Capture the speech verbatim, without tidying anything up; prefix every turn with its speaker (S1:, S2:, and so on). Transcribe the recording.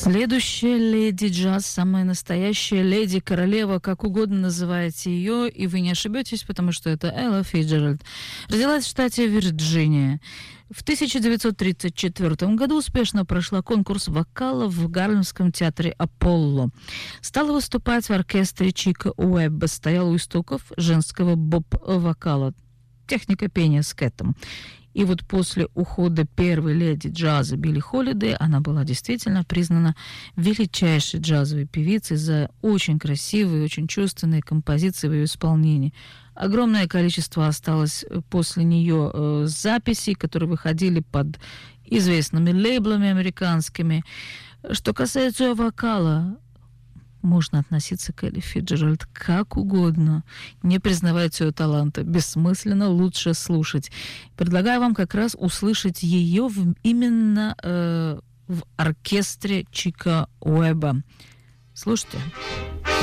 S1: Следующая леди джаз, самая настоящая леди, королева, как угодно называйте ее, и вы не ошибетесь, потому что это Элла Фицджеральд. Родилась в штате Вирджиния. В тысяча девятьсот тридцать четвёртом году успешно прошла конкурс вокала в Гарлемском театре «Аполло». Стала выступать в оркестре Чика Уэбба, стояла у истоков женского боб-вокала, техника пения скэтом. И вот после ухода первой леди джаза Билли Холидей она была действительно признана величайшей джазовой певицей за очень красивые, очень чувственные композиции в ее исполнении. Огромное количество осталось после нее э, записей, которые выходили под известными лейблами американскими. Что касается ее вокала, можно относиться к Элли Фицджеральд как угодно. Не признавать ее таланта бессмысленно, лучше слушать. Предлагаю вам как раз услышать ее в, именно э, в оркестре Чика Уэбба. Слушайте.